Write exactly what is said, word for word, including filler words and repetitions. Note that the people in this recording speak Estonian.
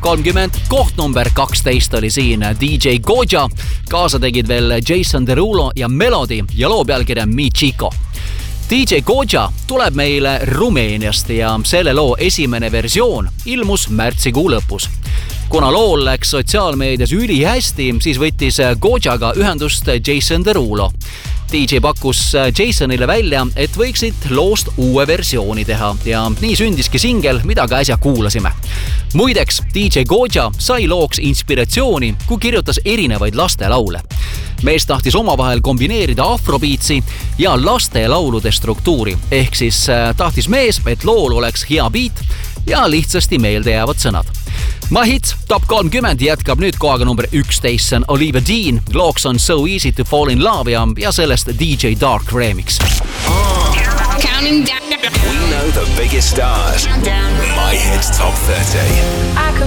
kolmkümmend, koht number kaksteist oli siin D J Goja. Kaasa tegid veel Jason Derulo ja Melody ja loo pealkirja Mi Chico. D J Goja tuleb meile Rumeeniast ja selle loo esimene versioon ilmus märtsikuu lõpus. Kuna lool läks sotsiaalmeedias üli hästi, siis võttis Gojaga ühendust Jason Derulo. D J pakkus Jasonile välja, et võiksid loost uue versiooni teha ja nii sündiski singel, mida ka äsja kuulasime. Muideks, D J Goja sai looks inspiratsiooni, kui kirjutas erinevaid lastelaule. Mees tahtis omavahel kombineerida afrobeatsi ja lastelaulude struktuuri, ehk siis tahtis mees, et lool oleks hea beat ja lihtsasti meelde jäävad sõnad. My Hits Top kolmkümmend jätkab nüüd kohaga number üksteist, see on Olivia Dean, looks on So Easy to Fall in Love ja, ja sellest D J Dark remix. Counting down. We know the biggest stars. My Hits Top thirty.